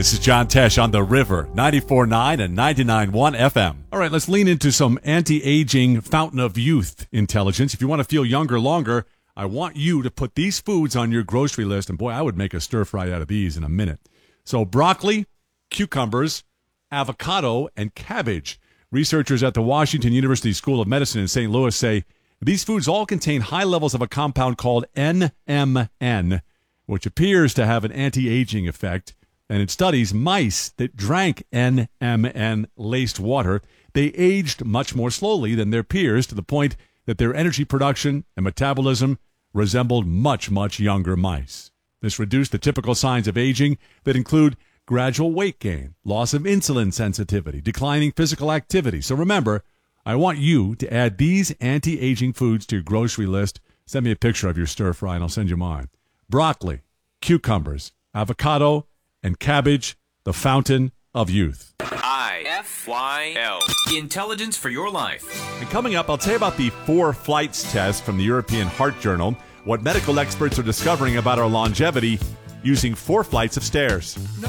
This is John Tesh on The River, 94.9 and 99.1 FM. All right, let's lean into some anti-aging fountain of youth intelligence. If you want to feel younger longer, I want you to put these foods on your grocery list, and boy, I would make a stir-fry out of these in a minute. So broccoli, cucumbers, avocado, and cabbage. Researchers at the Washington University School of Medicine in St. Louis say these foods all contain high levels of a compound called NMN, which appears to have an anti-aging effect. And in studies, mice that drank NMN-laced water, they aged much more slowly than their peers, to the point that their energy production and metabolism resembled much, much younger mice. This reduced the typical signs of aging that include gradual weight gain, loss of insulin sensitivity, declining physical activity. So remember, I want you to add these anti-aging foods to your grocery list. Send me a picture of your stir-fry and I'll send you mine. Broccoli, cucumbers, avocado, and cabbage, the fountain of youth. IFYL. Intelligence for your life. And coming up, I'll tell you about the 4 flights test from the European Heart Journal, what medical experts are discovering about our longevity using 4 flights of stairs. No